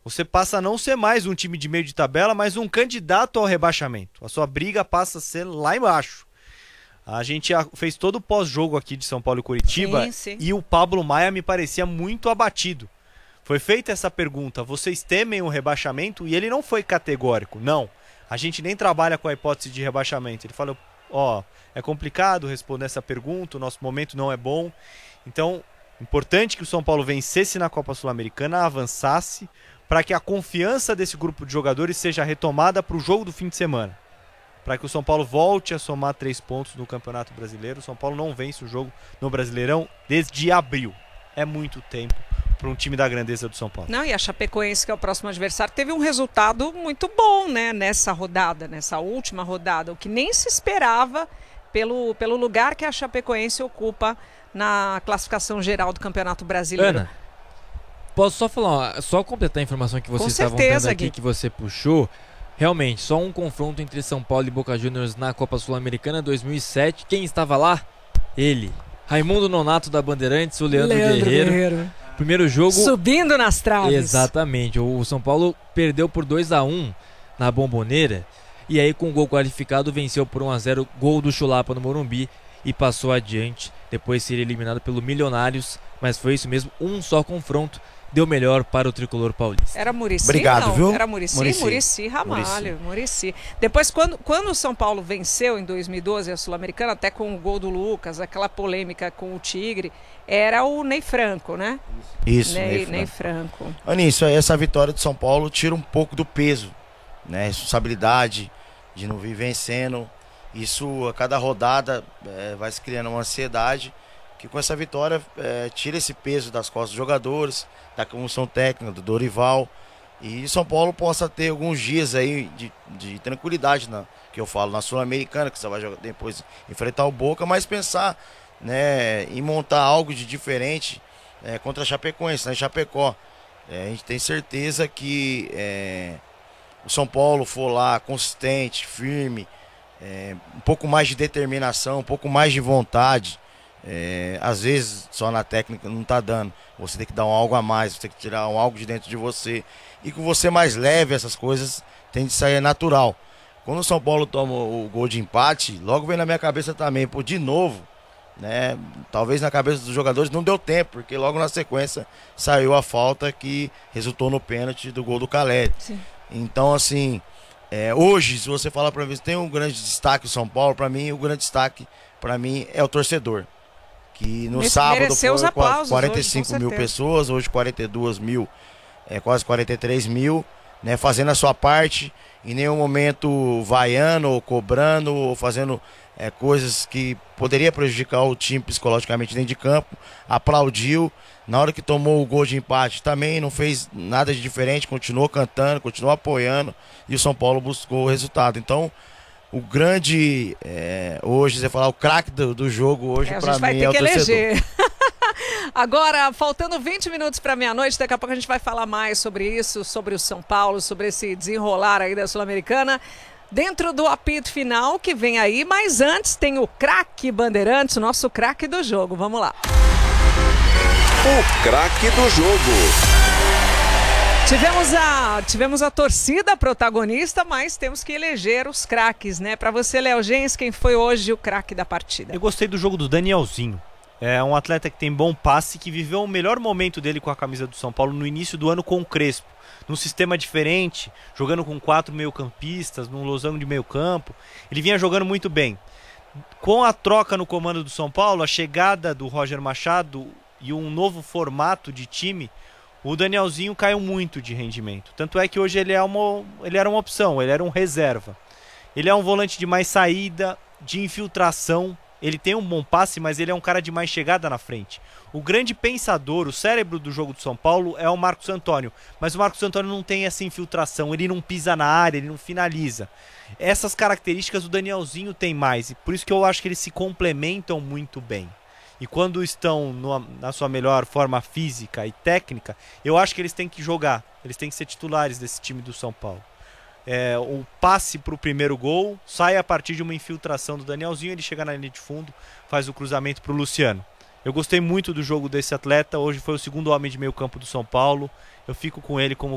Você passa a não ser mais um time de meio de tabela, mas um candidato ao rebaixamento. A sua briga passa a ser lá embaixo. A gente fez todo o pós-jogo aqui de São Paulo e Curitiba, sim, sim. E o Pablo Maia me parecia muito abatido. Foi feita essa pergunta, vocês temem o rebaixamento? E ele não foi categórico, não. A gente nem trabalha com a hipótese de rebaixamento. Ele falou, é complicado responder essa pergunta, o nosso momento não é bom. Então, importante que o São Paulo vencesse na Copa Sul-Americana, avançasse, para que a confiança desse grupo de jogadores seja retomada para o jogo do fim de semana. Para que o São Paulo volte a somar 3 pontos no Campeonato Brasileiro. O São Paulo não vence o jogo no Brasileirão desde abril. É muito tempo para um time da grandeza do São Paulo. Não, e a Chapecoense, que é o próximo adversário, teve um resultado muito bom, né, nessa rodada, nessa última rodada, o que nem se esperava pelo lugar que a Chapecoense ocupa na classificação geral do Campeonato Brasileiro. Ana, posso só falar, só completar a informação que vocês estavam dando aqui, que você puxou. Realmente, só um confronto entre São Paulo e Boca Juniors na Copa Sul-Americana 2007. Quem estava lá? Ele. Raimundo Nonato da Bandeirantes, o Leandro Guerreiro. Primeiro jogo... Subindo nas traves. Exatamente. O São Paulo perdeu por 2-1 na Bombonera. E aí, com o gol qualificado, venceu por 1-0, gol do Chulapa no Morumbi. E passou adiante, depois de ser eliminado pelo Milionários. Mas foi isso mesmo, um só confronto. Deu melhor para o tricolor paulista. Era Muricy? Obrigado, não, viu? Era Muricy Ramalho, Muricy. Depois, quando o São Paulo venceu em 2012 a Sul-Americana, até com o gol do Lucas, aquela polêmica com o Tigre, era o Ney Franco, né? Isso, Ney Franco. Anísio, essa vitória do São Paulo tira um pouco do peso, né? Responsabilidade de não vir vencendo. Isso, a cada rodada, vai se criando uma ansiedade, que com essa vitória tira esse peso das costas dos jogadores, da comissão técnica, do Dorival, e o São Paulo possa ter alguns dias aí de tranquilidade, que eu falo, na Sul-Americana, que você vai jogar, depois enfrentar o Boca, mas pensar, né, em montar algo de diferente contra a Chapecoense, né, Chapecó. A gente tem certeza que o São Paulo for lá consistente, firme, um pouco mais de determinação, um pouco mais de vontade. Às vezes só na técnica não tá dando, você tem que dar algo a mais, você tem que tirar algo de dentro de você, e com você mais leve, essas coisas tem de sair natural. Quando o São Paulo toma o gol de empate, logo vem na minha cabeça também, de novo, né? Talvez na cabeça dos jogadores não deu tempo, porque logo na sequência saiu a falta que resultou no pênalti do gol do Caleri. Então, assim, hoje, se você falar para mim, tem um grande destaque o São Paulo, para mim, o grande destaque é o torcedor. Que no sábado foi quase 45 mil pessoas, hoje 42 mil, quase 43 mil, né, fazendo a sua parte, em nenhum momento vaiando ou cobrando ou fazendo coisas que poderia prejudicar o time psicologicamente dentro de campo. Aplaudiu, na hora que tomou o gol de empate também não fez nada de diferente, continuou cantando, continuou apoiando, e o São Paulo buscou o resultado. Então, o grande, hoje, você falar, o craque do jogo hoje, para mim, é o torcedor. Agora, faltando 20 minutos para meia-noite, daqui a pouco a gente vai falar mais sobre isso, sobre o São Paulo, sobre esse desenrolar aí da Sul-Americana, dentro do apito final que vem aí, mas antes tem o craque Bandeirantes, o nosso craque do jogo. Vamos lá. O craque do jogo. Tivemos a torcida protagonista, mas temos que eleger os craques, né? Para você, Léo Gens, quem foi hoje o craque da partida? Eu gostei do jogo do Danielzinho. É um atleta que tem bom passe, que viveu o melhor momento dele com a camisa do São Paulo no início do ano com o Crespo. Num sistema diferente, jogando com 4 meio-campistas, num losango de meio-campo. Ele vinha jogando muito bem. Com a troca no comando do São Paulo, a chegada do Roger Machado e um novo formato de time, o Danielzinho caiu muito de rendimento. Tanto é que hoje ele era uma opção, ele era um reserva. Ele é um volante de mais saída, de infiltração. Ele tem um bom passe, mas ele é um cara de mais chegada na frente. O grande pensador, o cérebro do jogo do São Paulo é o Marcos Antônio. Mas o Marcos Antônio não tem essa infiltração, ele não pisa na área, ele não finaliza. Essas características o Danielzinho tem mais, e por isso que eu acho que eles se complementam muito bem. E quando estão na sua melhor forma física e técnica, eu acho que eles têm que jogar, eles têm que ser titulares desse time do São Paulo. O passe para o primeiro gol sai a partir de uma infiltração do Danielzinho, ele chega na linha de fundo, faz o cruzamento para o Luciano. Eu gostei muito do jogo desse atleta, hoje foi o segundo homem de meio campo do São Paulo, eu fico com ele como